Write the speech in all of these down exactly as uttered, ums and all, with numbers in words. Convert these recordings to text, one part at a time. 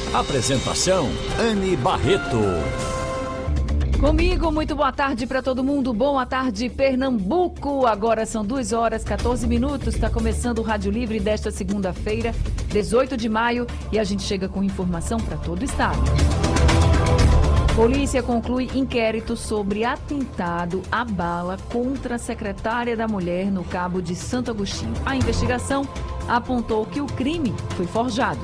Apresentação, Anne Barreto. Comigo, muito boa tarde para todo mundo. Boa tarde, Pernambuco. Agora são duas horas e quatorze minutos. Está começando o Rádio Livre desta segunda-feira, dezoito de maio, e a gente chega com informação para todo o estado. Polícia conclui inquérito sobre atentado à bala contra a secretária da Mulher no Cabo de Santo Agostinho. A investigação apontou que o crime foi forjado.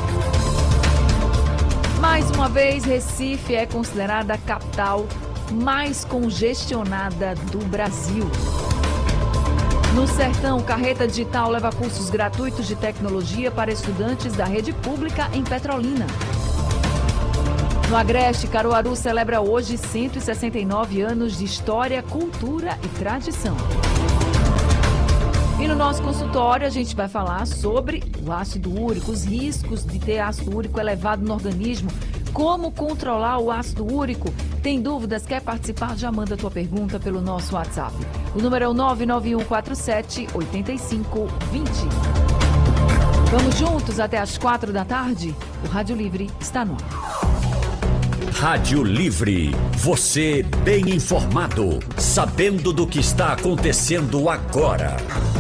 Mais uma vez, Recife é considerada a capital mais congestionada do Brasil. No Sertão, Carreta Digital leva cursos gratuitos de tecnologia para estudantes da rede pública em Petrolina. No Agreste, Caruaru celebra hoje cento e sessenta e nove anos de história, cultura e tradição. E no nosso consultório a gente vai falar sobre o ácido úrico, os riscos de ter ácido úrico elevado no organismo, como controlar o ácido úrico. Tem dúvidas? Quer participar? Já manda a tua pergunta pelo nosso WhatsApp. O número é o nove nove um quatro sete oito cinco dois zero. Vamos juntos até às quatro da tarde? O Rádio Livre está no ar. Rádio Livre, você bem informado, sabendo do que está acontecendo agora.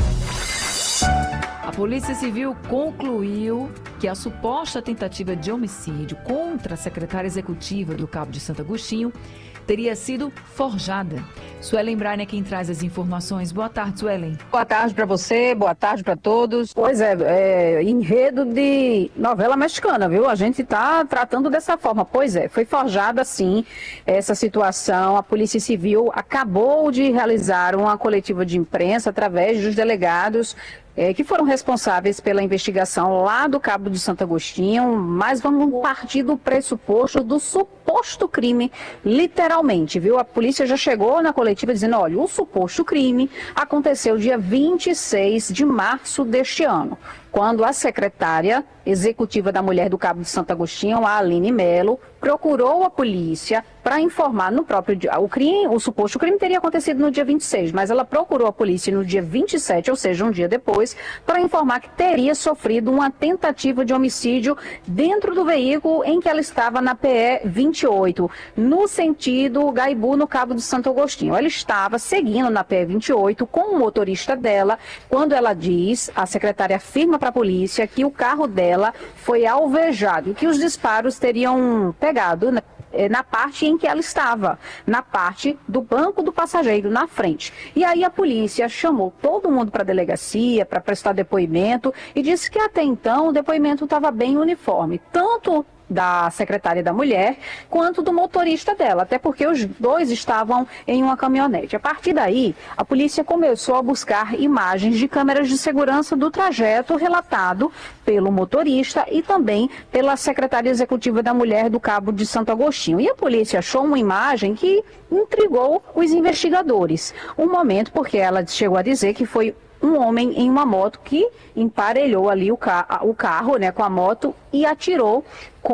A Polícia Civil concluiu que a suposta tentativa de homicídio contra a secretária executiva do Cabo de Santo Agostinho teria sido forjada. Suelen Brainer é quem traz as informações. Boa tarde, Suelen. Boa tarde para você, boa tarde para todos. Pois é, é, enredo de novela mexicana, viu? A gente está tratando dessa forma. Pois é, foi forjada sim essa situação. A Polícia Civil acabou de realizar uma coletiva de imprensa através dos delegados É, que foram responsáveis pela investigação lá do Cabo de Santo Agostinho, mas vamos partir do pressuposto do suposto crime, literalmente, viu? A polícia já chegou na coletiva dizendo, olha, o suposto crime aconteceu dia vinte e seis de março deste ano, quando a secretária executiva da Mulher do Cabo de Santo Agostinho, a Aline Melo, procurou a polícia para informar no próprio dia. O crime, o suposto crime teria acontecido no dia vinte e seis, mas ela procurou a polícia no dia vinte e sete, ou seja, um dia depois, para informar que teria sofrido uma tentativa de homicídio dentro do veículo em que ela estava na P E vinte e oito, no sentido Gaibu, no Cabo de Santo Agostinho. Ela estava seguindo na P E vinte e oito com o motorista dela, quando ela diz, a secretária afirma para a polícia que o carro dela foi alvejado e que os disparos teriam pegado na, na parte em que ela estava, na parte do banco do passageiro, na frente. E aí a polícia chamou todo mundo para a delegacia para prestar depoimento e disse que até então o depoimento estava bem uniforme, tanto da secretária da Mulher, quanto do motorista dela, até porque os dois estavam em uma caminhonete. A partir daí, a polícia começou a buscar imagens de câmeras de segurança do trajeto relatado pelo motorista e também pela secretária executiva da Mulher do Cabo de Santo Agostinho. E a polícia achou uma imagem que intrigou os investigadores. Um momento, porque ela chegou a dizer que foi um homem em uma moto que emparelhou ali o, ca o carro, né, com a moto e atirou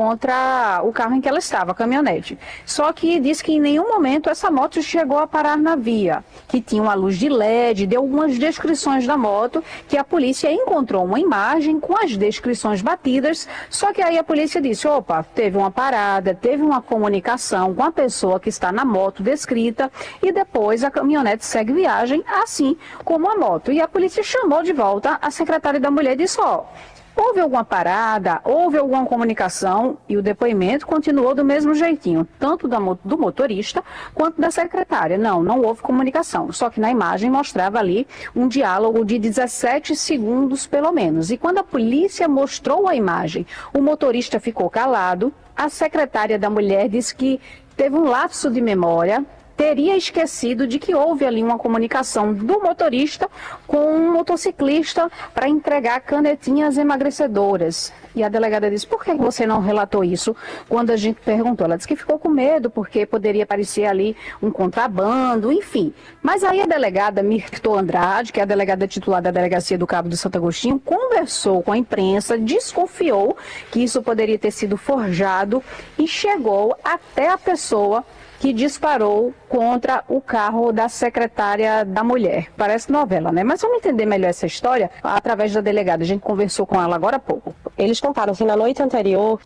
contra o carro em que ela estava, a caminhonete. Só que diz que em nenhum momento essa moto chegou a parar na via, que tinha uma luz de L E D, deu algumas descrições da moto, que a polícia encontrou uma imagem com as descrições batidas, só que aí a polícia disse, opa, teve uma parada, teve uma comunicação com a pessoa que está na moto descrita e depois a caminhonete segue viagem, assim como a moto. E a polícia chamou de volta a secretária da Mulher e disse, ó, houve alguma parada, houve alguma comunicação e o depoimento continuou do mesmo jeitinho, tanto da, do motorista quanto da secretária. Não, não houve comunicação, só que na imagem mostrava ali um diálogo de dezessete segundos pelo menos. E quando a polícia mostrou a imagem, o motorista ficou calado, a secretária da Mulher disse que teve um lapso de memória, teria esquecido de que houve ali uma comunicação do motorista com um motociclista para entregar canetinhas emagrecedoras. E a delegada disse, por que você não relatou isso quando a gente perguntou? Ela disse que ficou com medo porque poderia aparecer ali um contrabando, enfim. Mas aí a delegada Mirto Andrade, que é a delegada titular da Delegacia do Cabo de Santo Agostinho, conversou com a imprensa, desconfiou que isso poderia ter sido forjado e chegou até a pessoa que disparou contra o carro da secretária da Mulher. Parece novela, né? Mas vamos entender melhor essa história através da delegada. A gente conversou com ela agora há pouco. Eles contaram que na noite anterior